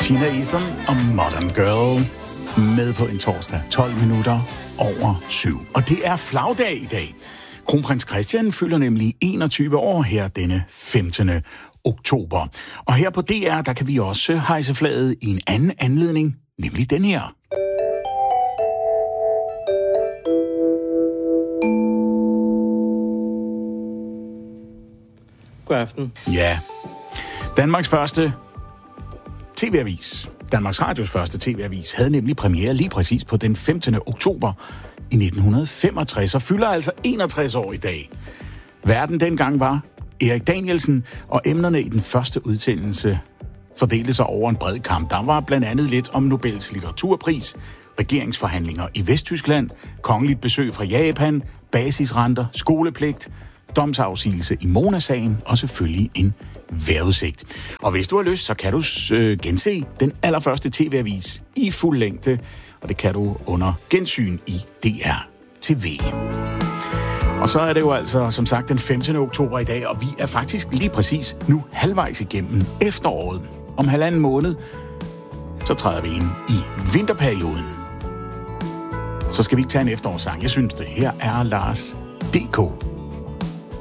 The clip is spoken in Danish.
Sheena Easton og Modern Girl med på en torsdag 12 minutter over 7. Og det er flagdag i dag. Kronprins Christian fylder nemlig 21 år her denne 15. oktober. Og her på DR, der kan vi også hejse flaget i en anden anledning, nemlig den her. God aften. Ja. Danmarks første TV-avis, Danmarks Radios første TV-avis, havde nemlig premiere lige præcis på den 15. oktober i 1965, og fylder altså 61 år i dag. Verden dengang var Erik Danielsen, og emnerne i den første udsendelse fordelte sig over en bred kamp. Der var blandt andet lidt om Nobels litteraturpris, regeringsforhandlinger i Vesttyskland, kongeligt besøg fra Japan, basisrenter, skolepligt, domsafsigelse i Mona-sagen og selvfølgelig en vejrudsigt. Og hvis du har lyst, så kan du gense den allerførste TV-avis i fuld længde, og det kan du under gensyn i DR TV. Og så er det jo altså, som sagt, den 15. oktober i dag, og vi er faktisk lige præcis nu halvvejs igennem efteråret. Om halvanden måned, så træder vi ind i vinterperioden. Så skal vi ikke tage en efterårssang. Jeg synes det. Her er Lars D.K.